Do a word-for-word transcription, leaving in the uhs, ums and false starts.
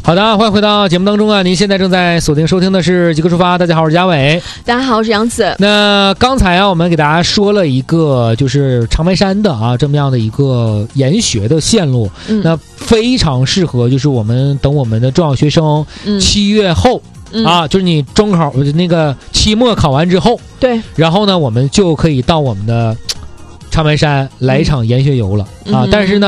好的，欢迎回到节目当中啊！您现在正在锁定收听的是极客出发，大家好，我是嘉伟， 大家好，我是杨子。 那刚才啊，我们给大家说了一个就是长白山的啊这么样的一个研学的线路，嗯、那非常适合就是我们等我们的重要学生七月后。嗯啊，就是你中考那个期末考完之后， 对， 然后呢，我们就可以到我们的长白山来一场研学游了、嗯、啊！但是呢。